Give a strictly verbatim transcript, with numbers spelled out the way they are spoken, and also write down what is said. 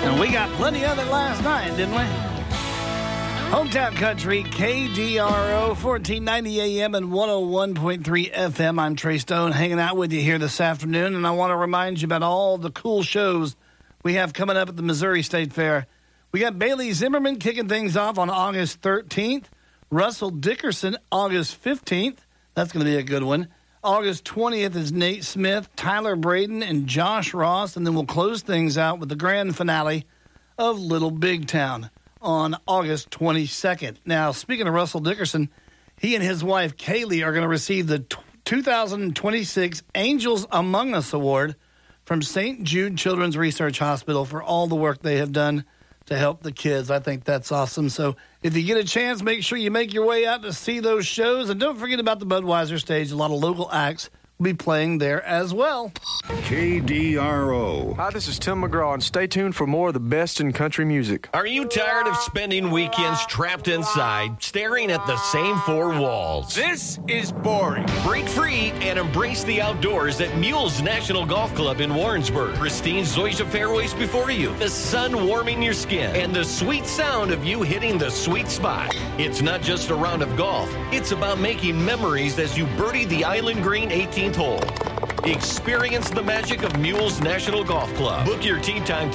And we got plenty of it last night, didn't we? Hometown Country, K D R O, fourteen ninety A M and one oh one point three F M. I'm Trey Stone, hanging out with you here this afternoon, and I want to remind you about all the cool shows we have coming up at the Missouri State Fair. We got Bailey Zimmerman kicking things off on August thirteenth. Russell Dickerson, August fifteenth. That's going to be a good one. August twentieth is Nate Smith, Tyler Braden, and Josh Ross. And then we'll close things out with the grand finale of Little Big Town on August twenty-second. Now, speaking of Russell Dickerson, he and his wife, Kaylee, are going to receive the two thousand twenty-six Angels Among Us Award from Saint Jude Children's Research Hospital for all the work they have done to help the kids. I think that's awesome. So if you get a chance, make sure you make your way out to see those shows. And don't forget about the Budweiser stage. A lot of local acts will be playing there as well. K D R O. Hi, this is Tim McGraw, and stay tuned for more of the best in country music. Are you tired of spending weekends trapped inside, staring at the same four walls? This is boring. Break free and embrace the outdoors at Mules National Golf Club in Warrensburg. Pristine zoysia fairways before you, the sun warming your skin, and the sweet sound of you hitting the sweet spot. It's not just a round of golf. It's about making memories as you birdie the Island Green eighteenth hole. Experience the magic of Mules National Golf Club. Book your tee time